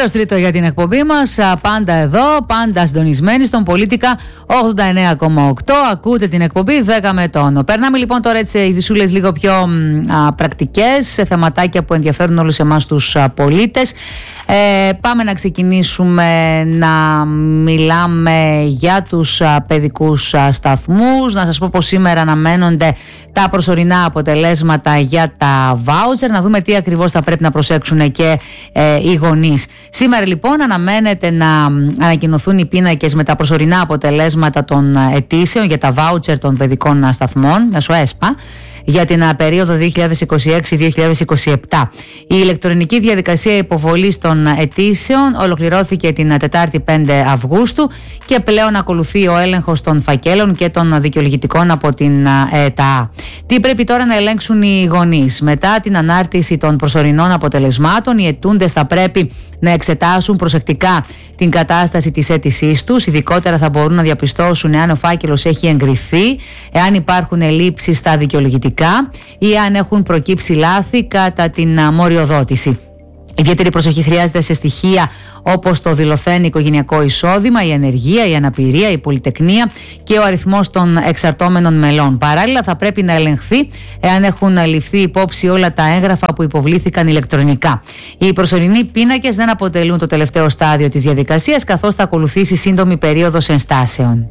Τέλος τρίτο για την εκπομπή μας. Πάντα εδώ, πάντα συντονισμένοι στον Πολίτικα 89,8. Ακούτε την εκπομπή 10 με τόνο. Περνάμε λοιπόν τώρα έτσι ειδισούλες λίγο πιο πρακτικές, σε θεματάκια που ενδιαφέρουν όλους εμάς τους πολίτες. Πάμε να ξεκινήσουμε να μιλάμε για τους παιδικούς σταθμούς. Να σας πω πως σήμερα αναμένονται τα προσωρινά αποτελέσματα για τα βάουτσερ. Να δούμε τι ακριβώς θα πρέπει να προσέξουν και οι γονείς. Σήμερα λοιπόν αναμένεται να ανακοινωθούν οι πίνακες με τα προσωρινά αποτελέσματα των αιτήσεων για τα βάουτσερ των παιδικών σταθμών μέσω ΕΣΠΑ για την περίοδο 2026-2027. Η ηλεκτρονική διαδικασία υποβολής των αιτήσεων ολοκληρώθηκε την Τετάρτη 5 Αυγούστου και πλέον ακολουθεί ο έλεγχος των φακέλων και των δικαιολογητικών από την ΕΤΑ. Τι πρέπει τώρα να ελέγξουν οι γονείς? Μετά την ανάρτηση των προσωρινών αποτελεσμάτων, οι αιτούντες θα πρέπει να εξετάσουν προσεκτικά την κατάσταση της αίτησής τους. Ειδικότερα θα μπορούν να διαπιστώσουν εάν ο φάκελος έχει εγκριθεί, εάν υπάρχουν ελλείψεις στα δικαιολογητικά ή αν έχουν προκύψει λάθη κατά την μοριοδότηση. Ιδιαίτερη προσοχή χρειάζεται σε στοιχεία όπως το δηλωθέν οικογενειακό εισόδημα, η ανεργία, η αναπηρία, η πολυτεκνία και ο αριθμός των εξαρτώμενων μελών. Παράλληλα, θα πρέπει να ελεγχθεί εάν έχουν ληφθεί υπόψη όλα τα έγγραφα που υποβλήθηκαν ηλεκτρονικά. Οι προσωρινοί πίνακες δεν αποτελούν το τελευταίο στάδιο της διαδικασίας, καθώς θα ακολουθήσει σύντομη περίοδος ενστάσεων.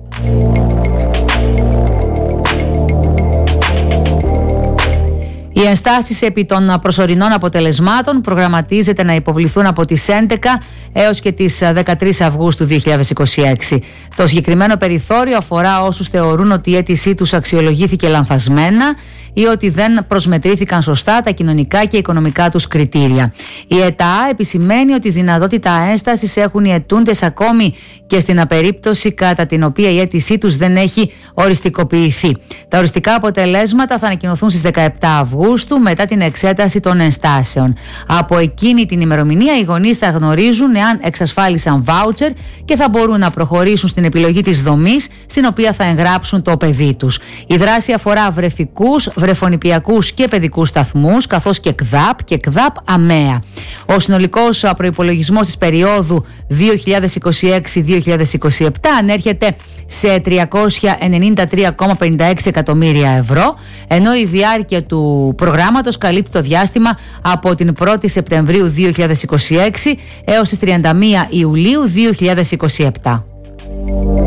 Οι ενστάσεις επί των προσωρινών αποτελεσμάτων προγραμματίζεται να υποβληθούν από τις 11 έως και τις 13 Αυγούστου 2026. Το συγκεκριμένο περιθώριο αφορά όσους θεωρούν ότι η αίτησή τους αξιολογήθηκε λανθασμένα ή ότι δεν προσμετρήθηκαν σωστά τα κοινωνικά και οικονομικά τους κριτήρια. Η ΕΤΑ επισημαίνει ότι δυνατότητα ένστασης έχουν οι αιτούντες ακόμη και στην περίπτωση κατά την οποία η αίτησή τους δεν έχει οριστικοποιηθεί. Τα οριστικά αποτελέσματα θα ανακοινωθούν στις 17 Αυγούστου μετά την εξέταση των ενστάσεων. Από εκείνη την ημερομηνία οι γονείς θα γνωρίζουν εάν εξασφάλισαν βάουτσερ και θα μπορούν να προχωρήσουν στην επιλογή της δομής στην οποία θα εγγράψουν το παιδί τους. Η δράση αφορά βρεφικούς, βρεφονηπιακούς και παιδικούς σταθμούς, καθώς και ΚΔΑΠ και ΚΔΑΠ ΑΜΕΑ. Ο συνολικός προϋπολογισμός της περίοδου 2026-2027 ανέρχεται σε 393,56 εκατομμύρια ευρώ, ενώ η διάρκεια του προγράμματος καλύπτει το διάστημα από την 1η Σεπτεμβρίου 2026 έως τις 31 Ιουλίου 2027.